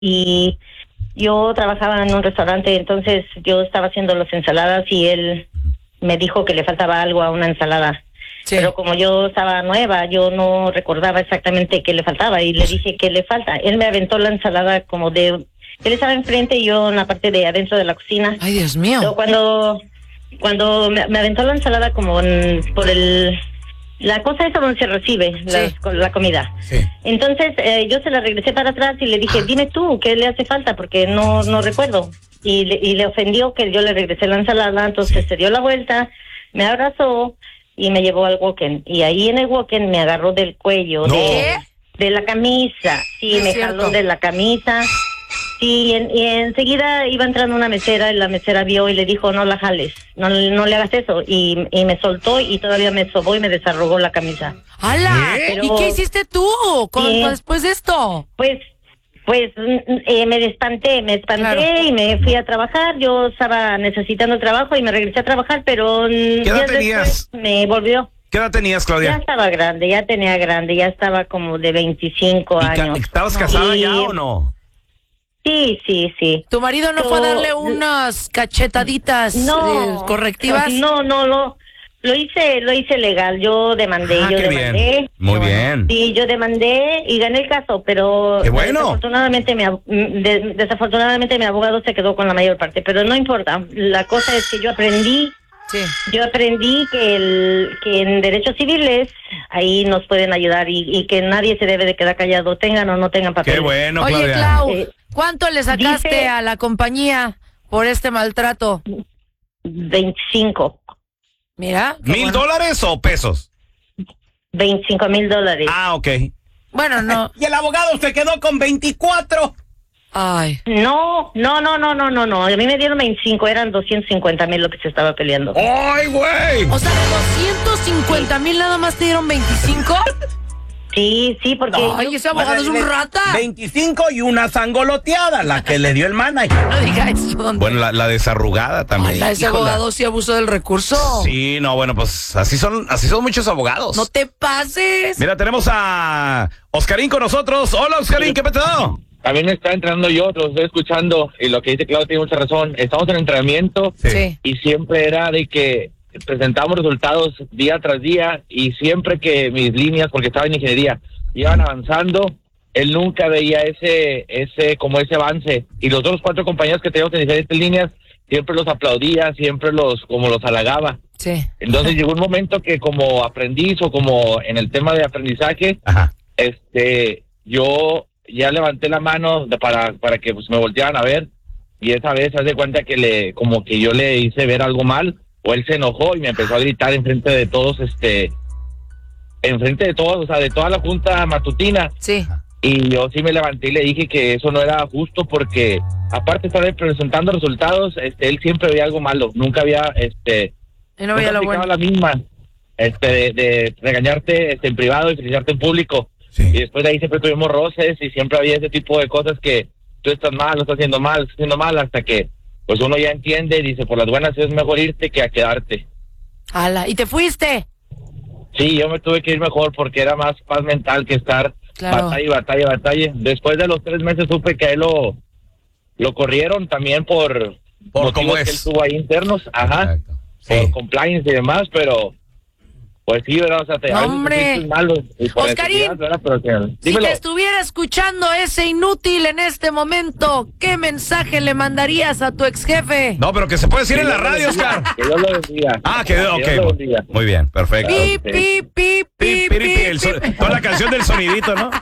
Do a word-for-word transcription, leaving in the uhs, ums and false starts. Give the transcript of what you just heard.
y yo trabajaba en un restaurante, entonces yo estaba haciendo las ensaladas y él me dijo que le faltaba algo a una ensalada. Sí. Pero como yo estaba nueva, yo no recordaba exactamente qué le faltaba y le dije qué le falta. Él me aventó la ensalada como de... Él estaba enfrente y yo en la parte de adentro de la cocina. Ay, Dios mío. Pero cuando cuando me, me aventó la ensalada como en, por el... La cosa esa donde se recibe sí. la, la comida. Sí. Entonces eh, yo se la regresé para atrás y le dije, ah. dime tú, ¿qué le hace falta? Porque no no recuerdo. Y le, y le ofendió que yo le regresé la ensalada, entonces sí. se dio la vuelta, me abrazó y me llevó al walk-in. Y ahí en el walk-in me agarró del cuello, ¿No? de, de la camisa. Sí, es me cierto. jaló de la camisa. Sí, y, en, y enseguida iba entrando una mesera y la mesera vio y le dijo, no la jales, no, no le hagas eso. Y, y me soltó y todavía me sobó y me desarrugó la camisa. ¡Hala! Pero, ¿y qué hiciste tú con, eh, después de esto? Pues, pues eh, me espanté, me espanté claro. y me fui a trabajar. Yo estaba necesitando trabajo y me regresé a trabajar, pero ¿qué edad tenías? Me volvió. ¿Qué edad tenías, Claudia? Ya estaba grande, ya tenía grande, ya estaba como de veinticinco años. ¿Estabas casada y, ya o no? Sí, sí, sí. ¿Tu marido no so, fue a darle unas cachetaditas no, eh, correctivas? No, no, lo, lo hice, lo hice legal. Yo demandé, ah, yo qué demandé. Bien. Muy bien. Sí, yo demandé y gané el caso, pero qué bueno. Desafortunadamente mi, de, desafortunadamente mi abogado se quedó con la mayor parte, pero no importa. La cosa es que yo aprendí. Sí. Yo aprendí que el que en derechos civiles ahí nos pueden ayudar y, y que nadie se debe de quedar callado, tengan o no tengan papel. Qué bueno, Oye, Claudia. Clau, eh, ¿cuánto le sacaste dice, a la compañía por este maltrato? veinticinco. Mira. ¿Mil bueno. dólares o pesos? veinticinco mil dólares. Ah, ok. Bueno, no. Y el abogado se quedó con veinticuatro. Ay. No, no, no, no, no, no, no. A mí me dieron veinticinco, eran doscientos cincuenta mil lo que se estaba peleando. ¡Ay, güey! O sea, doscientos cincuenta mil nada más te dieron veinticinco. Sí, sí, porque... Ay, ese abogado es un rata. veinticinco y una sangoloteada, la que le dio el manager. No diga eso. ¿Dónde? Bueno, la, la desarrugada también. Hola, ese Híjola. abogado sí abusó del recurso. Sí, no, bueno, pues así son, así son muchos abogados. No te pases. Mira, tenemos a Oscarín con nosotros. Hola, Oscarín, ¿qué petado? También me está entrenando yo, lo estoy escuchando, y lo que dice Claudio tiene mucha razón. Estamos en entrenamiento sí. y siempre era de que presentamos resultados día tras día y siempre que mis líneas, porque estaba en ingeniería, iban avanzando, él nunca veía ese, ese, como ese avance. Y los otros cuatro compañeros que teníamos en diferentes líneas, siempre los aplaudía, siempre los, como los halagaba. Sí. Entonces llegó un momento que como aprendiz o como en el tema de aprendizaje, Ajá. este, yo ya levanté la mano de, para para que pues me voltearan a ver y esa vez se hace cuenta que le como que yo le hice ver algo mal o él se enojó y me empezó a gritar enfrente de todos, este enfrente de todos, o sea, de toda la junta matutina. Sí. Y yo sí me levanté y le dije que eso no era justo porque aparte de estar presentando resultados, este él siempre veía algo malo, nunca había este y no veía lo bueno. la misma este de, de regañarte este, en privado y felicitarte en público. Sí. Y después de ahí siempre tuvimos roces y siempre había ese tipo de cosas que tú estás mal, lo estás haciendo mal, estás haciendo mal, hasta que pues uno ya entiende y dice, por las buenas es mejor irte que a quedarte. ¡Hala! ¿Y te fuiste? Sí, yo me tuve que ir mejor porque era más paz mental que estar claro. batalla y batalla, batalla. Después de los tres meses supe que a él lo, lo corrieron también por, por cómo es. que él tuvo ahí internos, ajá, por sí. compliance y demás, pero... Pues sí, ¿verdad? O sea, te ¡hombre! Oscarín, pero que, si te estuviera escuchando ese inútil en este momento, ¿qué mensaje le mandarías a tu ex jefe? No, pero que se puede decir que en la radio, Oscar. Que yo lo decía. Ah, que, okay. Muy bien, perfecto. Pi, pi, pi, pi, pi, pi, Toda la canción del sonidito, ¿no?